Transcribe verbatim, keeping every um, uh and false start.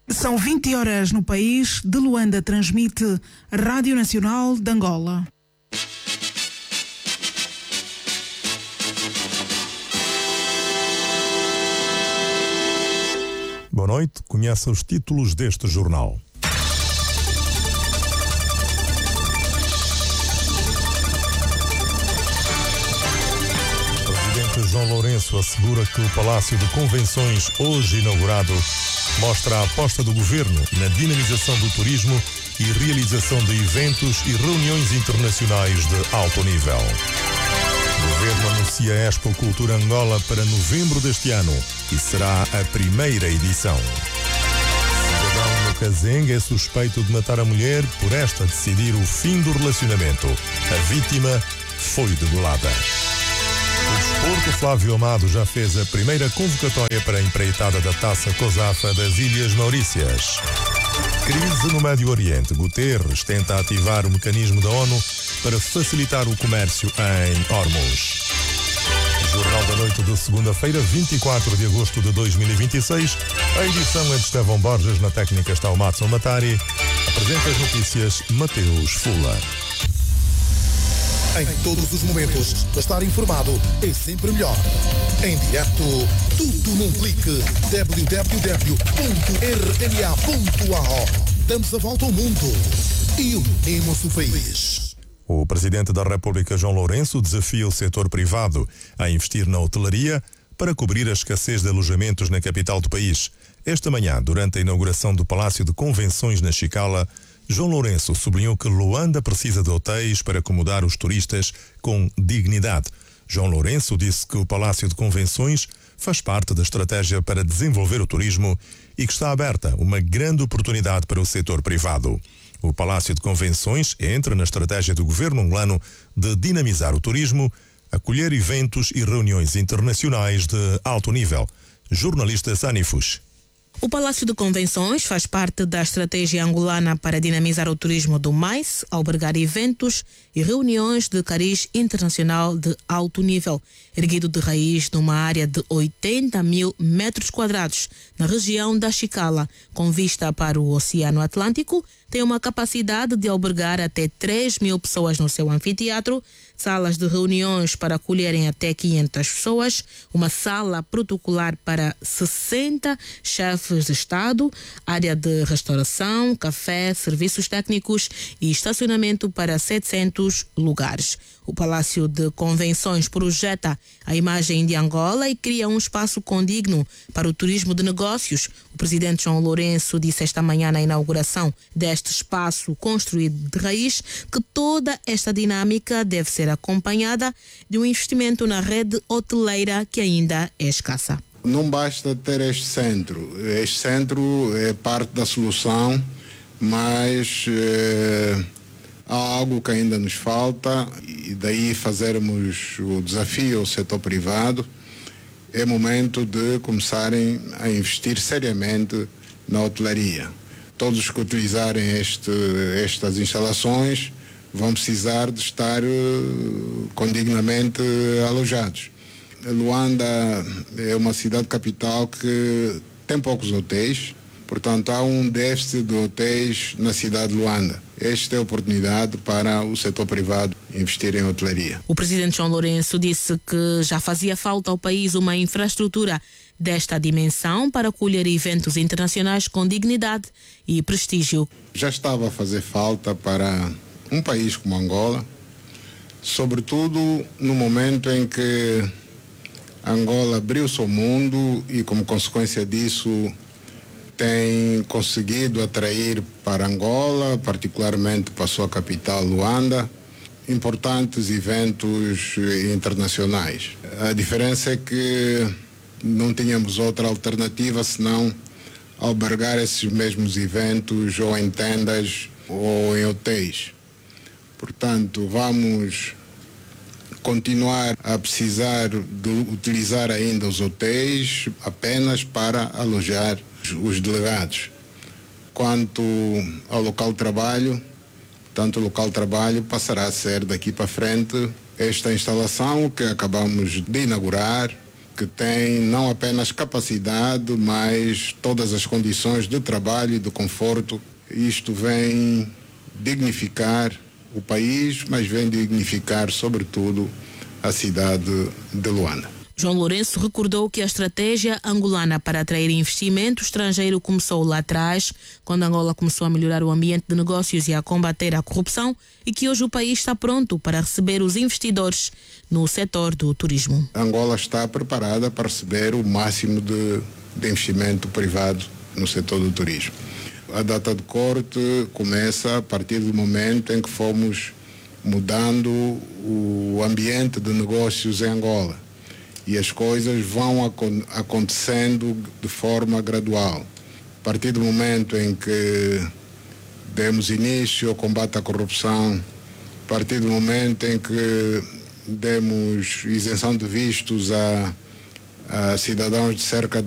São vinte horas no país. De Luanda transmite Rádio Nacional de Angola. Boa noite. Conheça os títulos deste jornal. O presidente João Lourenço assegura que o Palácio de Convenções, hoje inaugurado, mostra a aposta do governo na dinamização do turismo e realização de eventos e reuniões internacionais de alto nível. O governo anuncia a Expo Cultura Angola para novembro deste ano e será a primeira edição. O cidadão no Cazengue é suspeito de matar a mulher, por esta decidir o fim do relacionamento. A vítima foi degolada. O desporto, Flávio Amado já fez a primeira convocatória para a empreitada da Taça COSAFA das Ilhas Maurícias. Crise no Médio Oriente. Guterres tenta ativar o mecanismo da ONU para facilitar o comércio em Hormuz. Jornal da Noite de segunda-feira, vinte e quatro de agosto de dois mil e vinte e seis. A edição é de Estevão Borges, na técnica está o Matson Matari. Apresenta as notícias Mateus Fula. Em todos os momentos, estar informado é sempre melhor. Em direto, tudo num clique. w w w ponto r n a ponto a o. Damos a volta ao mundo e unimos o país. O presidente da República, João Lourenço, desafia o setor privado a investir na hotelaria para cobrir a escassez de alojamentos na capital do país. Esta manhã, durante a inauguração do Palácio de Convenções na Chicala, João Lourenço sublinhou que Luanda precisa de hotéis para acomodar os turistas com dignidade. João Lourenço disse que o Palácio de Convenções faz parte da estratégia para desenvolver o turismo e que está aberta uma grande oportunidade para o setor privado. O Palácio de Convenções entra na estratégia do governo angolano de dinamizar o turismo, acolher eventos e reuniões internacionais de alto nível. Jornalista Sanifus. O Palácio de Convenções faz parte da estratégia angolana para dinamizar o turismo do M A I S, albergar eventos e reuniões de cariz internacional de alto nível, erguido de raiz numa área de oitenta mil metros quadrados, na região da Chicala, com vista para o Oceano Atlântico, tem uma capacidade de albergar até três mil pessoas no seu anfiteatro, salas de reuniões para acolherem até quinhentas pessoas, uma sala protocolar para sessenta chefes de Estado, área de restauração, café, serviços técnicos e estacionamento para setecentos lugares. O Palácio de Convenções projeta a imagem de Angola e cria um espaço condigno para o turismo de negócios. O presidente João Lourenço disse esta manhã na inauguração deste espaço construído de raiz que toda esta dinâmica deve ser acompanhada de um investimento na rede hoteleira que ainda é escassa. Não basta ter este centro. Este centro é parte da solução, mas eh, há algo que ainda nos falta e daí fazermos o desafio ao setor privado. É momento de começarem a investir seriamente na hotelaria. Todos que utilizarem este, estas instalações vão precisar de estar uh, condignamente alojados. Luanda é uma cidade capital que tem poucos hotéis, portanto há um déficit de hotéis na cidade de Luanda. Esta é a oportunidade para o setor privado investir em hotelaria. O presidente João Lourenço disse que já fazia falta ao país uma infraestrutura desta dimensão para acolher eventos internacionais com dignidade e prestígio. Já estava a fazer falta para um país como Angola, sobretudo no momento em que Angola abriu-se ao mundo e, como consequência disso, tem conseguido atrair para Angola, particularmente para a sua capital, Luanda, importantes eventos internacionais. A diferença é que não tínhamos outra alternativa senão albergar esses mesmos eventos ou em tendas ou em hotéis. Portanto, vamos continuar a precisar de utilizar ainda os hotéis apenas para alojar os delegados. Quanto ao local de trabalho, tanto o local de trabalho passará a ser daqui para frente esta instalação que acabamos de inaugurar, que tem não apenas capacidade, mas todas as condições de trabalho e de conforto. Isto vem dignificar o país, mas vem dignificar, sobretudo, a cidade de Luanda. João Lourenço recordou que a estratégia angolana para atrair investimento estrangeiro começou lá atrás, quando Angola começou a melhorar o ambiente de negócios e a combater a corrupção, e que hoje o país está pronto para receber os investidores no setor do turismo. Angola está preparada para receber o máximo de, de investimento privado no setor do turismo. A data de corte começa a partir do momento em que fomos mudando o ambiente de negócios em Angola. E as coisas vão acontecendo de forma gradual. A partir do momento em que demos início ao combate à corrupção, a partir do momento em que demos isenção de vistos a, a cidadãos de cerca